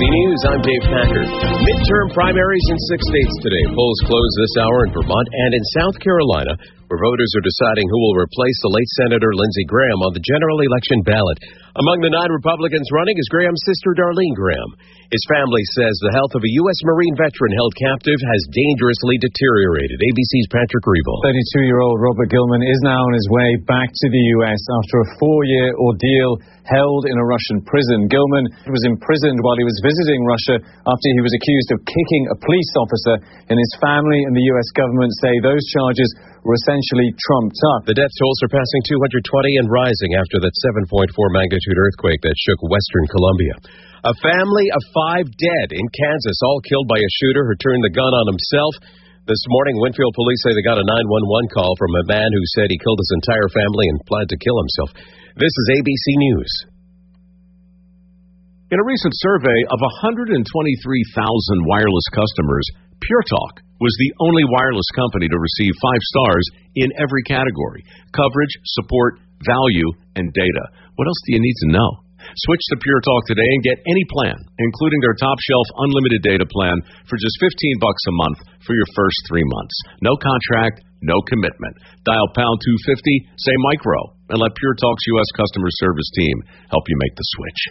News, I'm Dave Packer. Midterm primaries in 6 states today. Polls close this hour in Vermont and in South Carolina, where voters are deciding who will replace the late Senator Lindsey Graham on the general election ballot. Among the 9 Republicans running is Graham's sister, Darlene Graham. His family says the health of a U.S. Marine veteran held captive has dangerously deteriorated. ABC's Patrick Reevell. 32-year-old Robert Gilman is now on his way back to the U.S. after a 4-year ordeal held in a Russian prison. Gilman was imprisoned while he was visiting Russia after he was accused of kicking a police officer, and his family and the U.S. government say those charges were essentially trumped up. The death toll surpassing 220 and rising after that 7.4 magnitude earthquake that shook western Colombia. A family of 5 dead in Kansas, all killed by a shooter who turned the gun on himself. This morning, Winfield police say they got a 911 call from a man who said he killed his entire family and planned to kill himself. This is ABC News. In a recent survey of 123,000 wireless customers, Pure Talk was the only wireless company to receive 5 stars in every category: coverage, support, value, and data. What else do you need to know? Switch to Pure Talk today and get any plan, including their top-shelf unlimited data plan, for just $15 a month for your first 3 months. No contract, no commitment. Dial pound 250, say micro, and let Pure Talk's U.S. customer service team help you make the switch.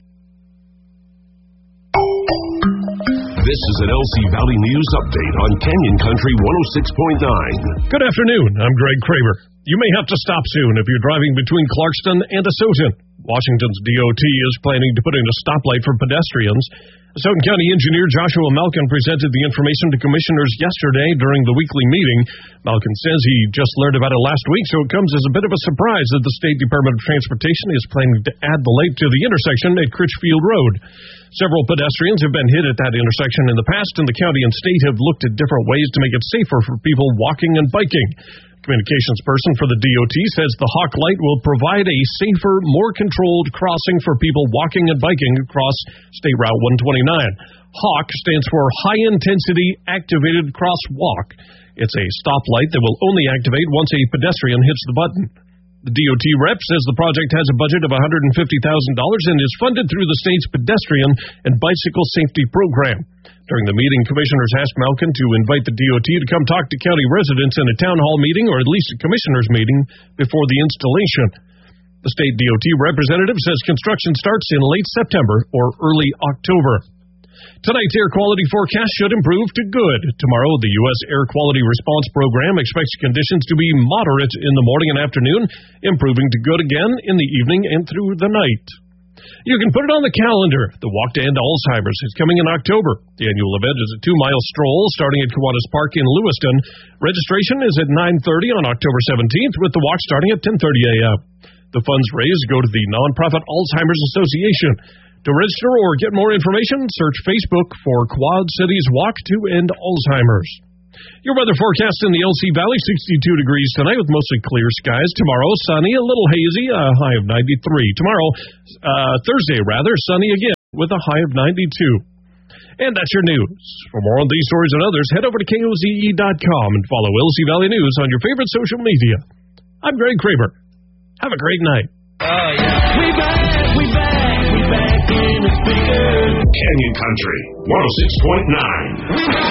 This is an LC Valley News update on Canyon Country 106.9. Good afternoon. I'm Greg Kramer. You may have to stop soon if you're driving between Clarkston and Asotin. Washington's DOT is planning to put in a stoplight for pedestrians. Asotin County Engineer Joshua Malkin presented the information to commissioners yesterday during the weekly meeting. Malkin says he just learned about it last week, so it comes as a bit of a surprise that the State Department of Transportation is planning to add the light to the intersection at Critchfield Road. Several pedestrians have been hit at that intersection in the past, and the county and state have looked at different ways to make it safer for people walking and biking. Communications person for the DOT says the Hawk Light will provide a safer, more controlled crossing for people walking and biking across State Route 129. Hawk stands for High Intensity Activated Crosswalk. It's a stoplight that will only activate once a pedestrian hits the button. The DOT rep says the project has a budget of $150,000 and is funded through the state's pedestrian and bicycle safety program. During the meeting, commissioners asked Malkin to invite the DOT to come talk to county residents in a town hall meeting or at least a commissioners meeting before the installation. The state DOT representative says construction starts in late September or early October. Tonight's air quality forecast should improve to good. Tomorrow, the U.S. Air Quality Response Program expects conditions to be moderate in the morning and afternoon, improving to good again in the evening and through the night. You can put it on the calendar. The Walk to End Alzheimer's is coming in October. The annual event is a 2-mile stroll starting at Kiwanis Park in Lewiston. Registration is at 9:30 on October 17th, with the walk starting at 10:30 a.m. The funds raised go to the nonprofit Alzheimer's Association. To register or get more information, search Facebook for Quad Cities Walk to End Alzheimer's. Your weather forecast in the LC Valley, 62 degrees tonight with mostly clear skies. Tomorrow, sunny, a little hazy, a high of 93. Tomorrow, Thursday, sunny again with a high of 92. And that's your news. For more on these stories and others, head over to KOZE.com and follow LC Valley News on your favorite social media. I'm Greg Kramer. Have a great night. Oh, yeah. We back in it's bigger. Canyon Country 106.9.